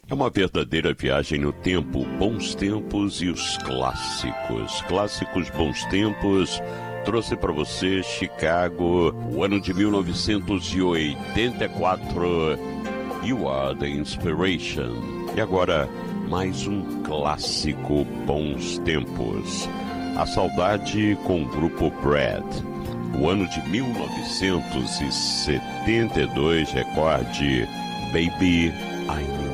É uma verdadeira viagem no tempo, bons tempos e os clássicos. Clássicos, bons tempos. Trouxe para você Chicago, o ano de 1984. You Are the Inspiration. E agora, mais um clássico, bons tempos. A Saudade com o grupo Brad. O ano de 1972, recorde Baby I